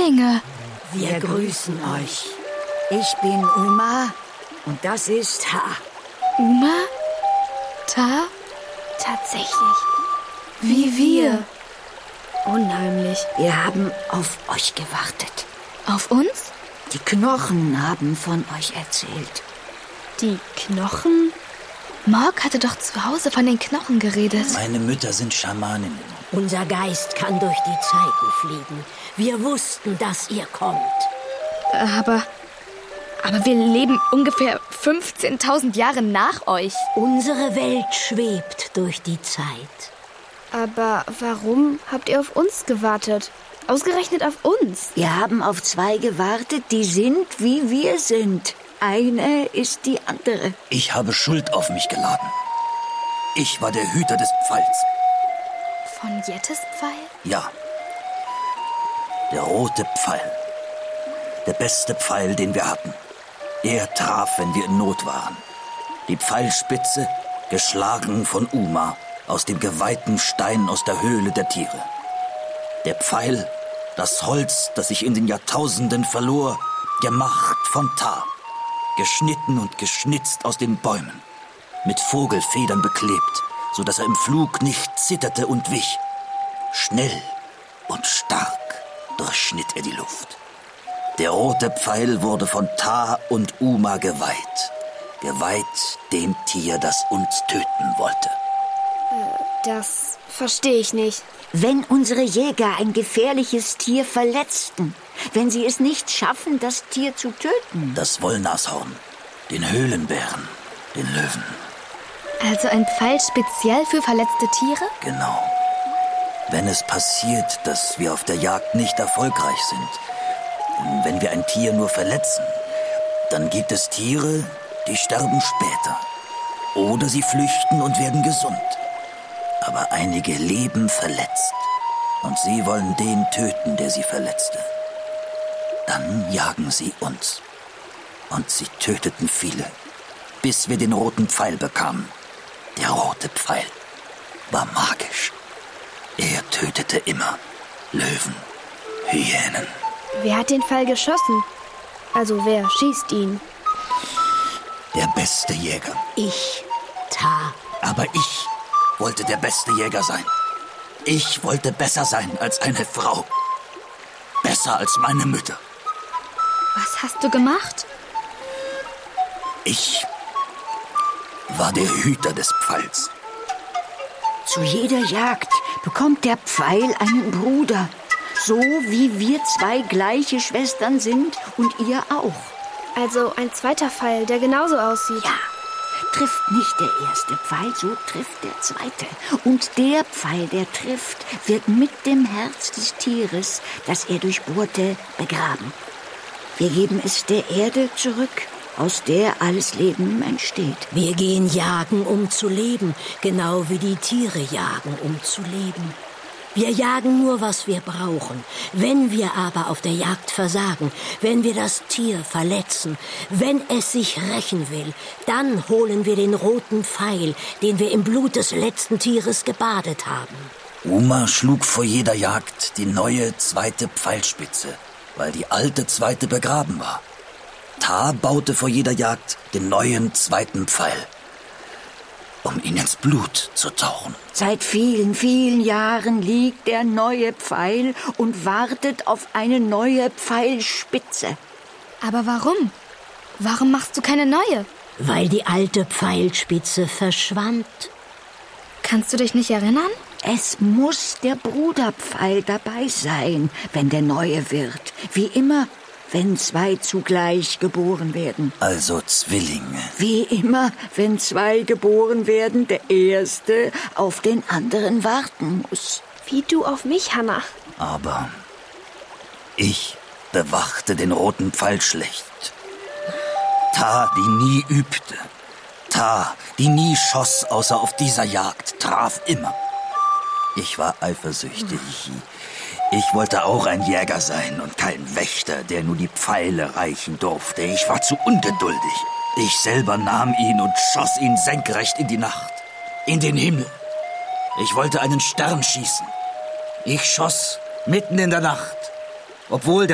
Zwillinge. Wir grüßen euch. Ich bin Uma und das ist Ta. Uma? Ta? Tatsächlich. Wie wir. Unheimlich. Wir haben auf euch gewartet. Auf uns? Die Knochen haben von euch erzählt. Die Knochen? Morg hatte doch zu Hause von den Knochen geredet. Meine Mütter sind Schamaninnen. Unser Geist kann durch die Zeiten fliegen. Wir wussten, dass ihr kommt. Aber wir leben ungefähr 15.000 Jahre nach euch. Unsere Welt schwebt durch die Zeit. Aber warum habt ihr auf uns gewartet? Ausgerechnet auf uns? Wir haben auf zwei gewartet, die sind, wie wir sind. Eine ist die andere. Ich habe Schuld auf mich geladen. Ich war der Hüter des Pfeils. Von Jettes Pfeil? Ja. Der rote Pfeil. Der beste Pfeil, den wir hatten. Er traf, wenn wir in Not waren. Die Pfeilspitze, geschlagen von Uma, aus dem geweihten Stein aus der Höhle der Tiere. Der Pfeil, das Holz, das sich in den Jahrtausenden verlor, gemacht von Ta. Geschnitten und geschnitzt aus den Bäumen, mit Vogelfedern beklebt, so dass er im Flug nicht zitterte und wich. Schnell und stark durchschnitt er die Luft. Der rote Pfeil wurde von Ta und Uma geweiht. Geweiht dem Tier, das uns töten wollte. Das verstehe ich nicht. Wenn unsere Jäger ein gefährliches Tier verletzten, wenn sie es nicht schaffen, das Tier zu töten. Das Wollnashorn, den Höhlenbären, den Löwen. Also ein Pfeil speziell für verletzte Tiere? Genau. Wenn es passiert, dass wir auf der Jagd nicht erfolgreich sind, wenn wir ein Tier nur verletzen, dann gibt es Tiere, die sterben später. Oder sie flüchten und werden gesund. Aber einige leben verletzt. Und sie wollen den töten, der sie verletzte. Dann jagen sie uns. Und sie töteten viele, bis wir den roten Pfeil bekamen. Der rote Pfeil war magisch. Er tötete immer Löwen, Hyänen. Wer hat den Pfeil geschossen? Also wer schießt ihn? Der beste Jäger. Ich, Ta. Aber ich wollte der beste Jäger sein. Ich wollte besser sein als eine Frau. Besser als meine Mütter. Was hast du gemacht? Ich war der Hüter des Pfeils. Zu jeder Jagd bekommt der Pfeil einen Bruder. So wie wir zwei gleiche Schwestern sind und ihr auch. Also ein zweiter Pfeil, der genauso aussieht. Ja, trifft nicht der erste Pfeil, so trifft der zweite. Und der Pfeil, der trifft, wird mit dem Herz des Tieres, das er durchbohrte, begraben. Wir geben es der Erde zurück, aus der alles Leben entsteht. Wir gehen jagen, um zu leben, genau wie die Tiere jagen, um zu leben. Wir jagen nur, was wir brauchen. Wenn wir aber auf der Jagd versagen, wenn wir das Tier verletzen, wenn es sich rächen will, dann holen wir den roten Pfeil, den wir im Blut des letzten Tieres gebadet haben. Uma schlug vor jeder Jagd die neue zweite Pfeilspitze, weil die alte zweite begraben war. Ta baute vor jeder Jagd den neuen zweiten Pfeil, um ihn ins Blut zu tauchen. Seit vielen, vielen Jahren liegt der neue Pfeil und wartet auf eine neue Pfeilspitze. Aber warum? Warum machst du keine neue? Weil die alte Pfeilspitze verschwand. Kannst du dich nicht erinnern? Es muss der Bruderpfeil dabei sein, wenn der neue wird. Wie immer, wenn zwei zugleich geboren werden. Also Zwillinge. Wie immer, wenn zwei geboren werden, der Erste auf den anderen warten muss. Wie du auf mich, Hannah. Aber ich bewachte den roten Pfeil schlecht. Ta, die nie übte. Ta, die nie schoss, außer auf dieser Jagd, traf immer. Ich war eifersüchtig. Ich wollte auch ein Jäger sein und kein Wächter, der nur die Pfeile reichen durfte. Ich war zu ungeduldig. Ich selber nahm ihn und schoss ihn senkrecht in die Nacht, in den Himmel. Ich wollte einen Stern schießen. Ich schoss mitten in der Nacht, obwohl der